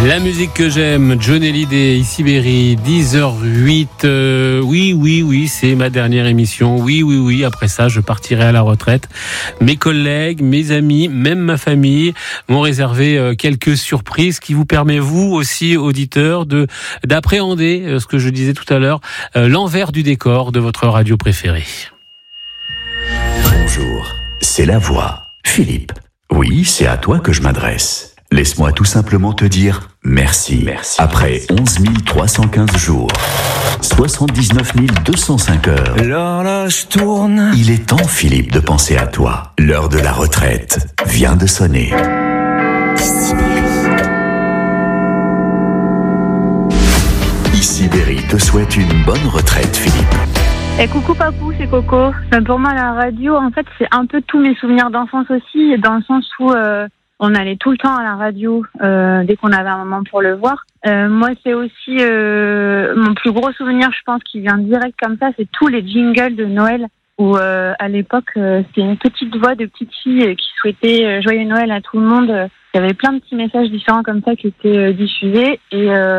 La musique que j'aime, John Hallyday, ici Berry, 10h08. Oui, c'est ma dernière émission. Oui, après ça, je partirai à la retraite. Mes collègues, mes amis, même ma famille m'ont réservé quelques surprises qui vous permet, vous aussi, auditeurs, d'appréhender ce que je disais tout à l'heure, l'envers du décor de votre radio préférée. Bonjour, c'est la voix. Philippe. Oui, c'est à toi que je m'adresse. Laisse-moi tout simplement te dire merci. Après 11 315 jours, 79 205 heures, l'horloge tourne. Il est temps, Philippe, de penser à toi. L'heure de la retraite vient de sonner. Ici Berry te souhaite une bonne retraite, Philippe. Et coucou papou, c'est Coco. Pour moi, la radio, en fait, c'est un peu tous mes souvenirs d'enfance aussi, dans le sens où on allait tout le temps à la radio dès qu'on avait un moment pour le voir. Moi, c'est aussi mon plus gros souvenir, je pense, qui vient direct comme ça, c'est tous les jingles de Noël où à l'époque, c'était une petite voix de petite fille qui souhaitait joyeux Noël à tout le monde. Il y avait plein de petits messages différents comme ça qui étaient diffusés et